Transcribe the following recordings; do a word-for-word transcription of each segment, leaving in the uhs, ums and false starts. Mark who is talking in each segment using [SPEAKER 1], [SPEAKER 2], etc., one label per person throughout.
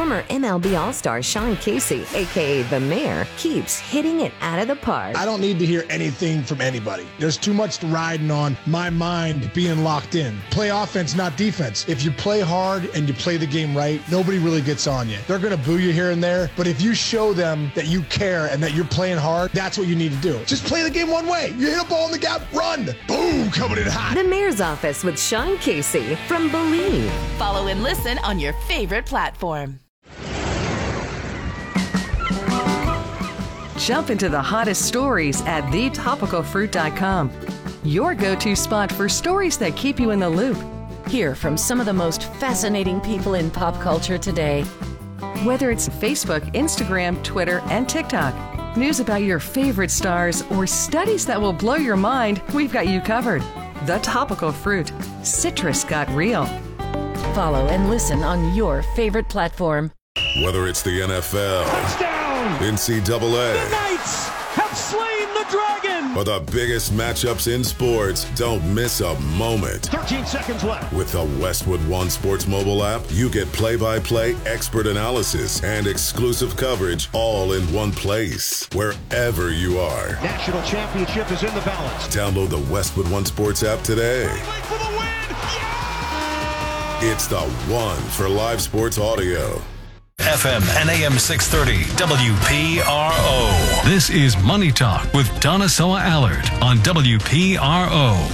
[SPEAKER 1] Former M L B All-Star Sean Casey, a k a. The Mayor, keeps hitting it out of the park.
[SPEAKER 2] I don't need to hear anything from anybody. There's too much riding on my mind being locked in. Play offense, not defense. If you play hard and you play the game right, nobody really gets on you. They're going to boo you here and there, but if you show them that you care and that you're playing hard, that's what you need to do. Just play the game one way. You hit a ball in the gap, run. Boom, coming in hot.
[SPEAKER 1] The Mayor's Office with Sean Casey from Believe.
[SPEAKER 3] Follow and listen on your favorite platform.
[SPEAKER 4] Jump into the hottest stories at the topical fruit dot com. Your go-to spot for stories that keep you in the loop.
[SPEAKER 3] Hear from some of the most fascinating people in pop culture today.
[SPEAKER 4] Whether it's Facebook, Instagram, Twitter, and TikTok, news about your favorite stars, or studies that will blow your mind, we've got you covered. The Topical Fruit. Citrus got real.
[SPEAKER 3] Follow and listen on your favorite platform.
[SPEAKER 5] Whether it's the N F L,
[SPEAKER 6] touchdown,
[SPEAKER 5] N C double A,
[SPEAKER 6] the Knights have slain the dragon,
[SPEAKER 5] or the biggest matchups in sports, don't miss a moment.
[SPEAKER 6] thirteen seconds left.
[SPEAKER 5] With the Westwood One Sports mobile app, you get play-by-play, expert analysis, and exclusive coverage all in one place, wherever you are.
[SPEAKER 6] National championship is in the balance.
[SPEAKER 5] Download the Westwood One Sports app today.
[SPEAKER 6] For the win. Yeah!
[SPEAKER 5] It's the one for live sports audio.
[SPEAKER 7] F M and A M six thirty W P R O. This is Money Talk with Donna Soa Allard on W P R O.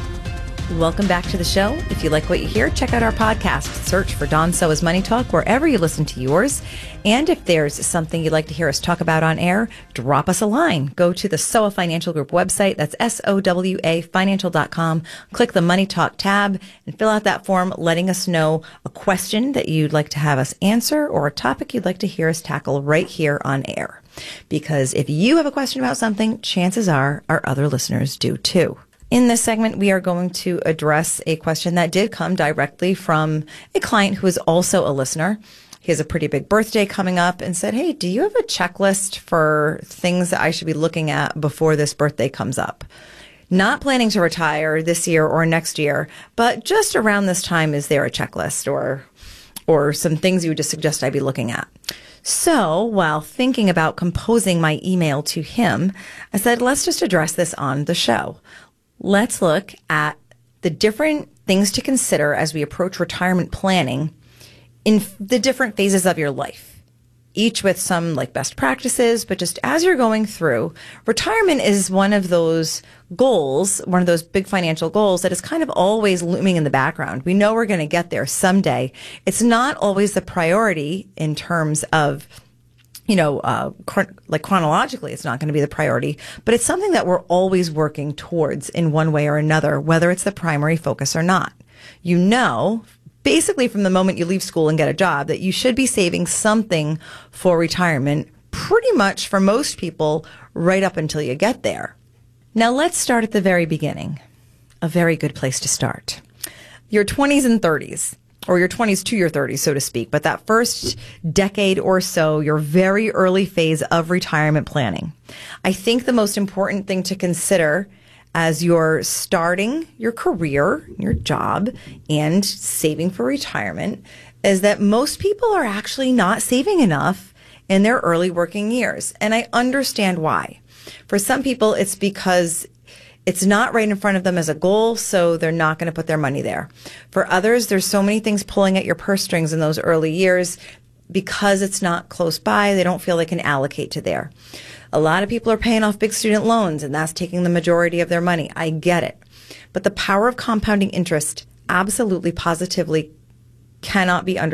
[SPEAKER 8] Welcome back to the show. If you like what you hear, check out our podcast. Search for Don Soa's Money Talk wherever you listen to yours. And if there's something you'd like to hear us talk about on air, drop us a line. Go to the S O A Financial Group website. That's S O W A financial dot com. Click the Money Talk tab and fill out that form letting us know a question that you'd like to have us answer or a topic you'd like to hear us tackle right here on air. Because if you have a question about something, chances are our other listeners do too. In this segment, we are going to address a question that did come directly from a client who is also a listener. He has a pretty big birthday coming up and said, hey, do you have a checklist for things that I should be looking at before this birthday comes up? Not planning to retire this year or next year, but just around this time, is there a checklist or, or some things you would just suggest I be looking at? So while thinking about composing my email to him, I said, let's just address this on the show. Let's look at the different things to consider as we approach retirement planning in the different phases of your life, each with some like best practices. But just as you're going through, retirement is one of those goals, one of those big financial goals that is kind of always looming in the background. We know we're going to get there someday. It's not always the priority in terms of you know, uh, chron- like chronologically, it's not going to be the priority, but it's something that we're always working towards in one way or another, whether it's the primary focus or not. You know, basically from the moment you leave school and get a job, that you should be saving something for retirement pretty much for most people right up until you get there. Now, let's start at the very beginning. A very good place to start. Your twenties and thirties. Or your twenties to your thirties, so to speak, but that first decade or so, your very early phase of retirement planning. I think the most important thing to consider as you're starting your career, your job, and saving for retirement is that most people are actually not saving enough in their early working years. And I understand why. For some people, it's because it's not right in front of them as a goal, so they're not going to put their money there. For others, there's so many things pulling at your purse strings in those early years because it's not close by, they don't feel they can allocate to there. A lot of people are paying off big student loans, and that's taking the majority of their money. I get it. But the power of compounding interest absolutely, positively cannot be under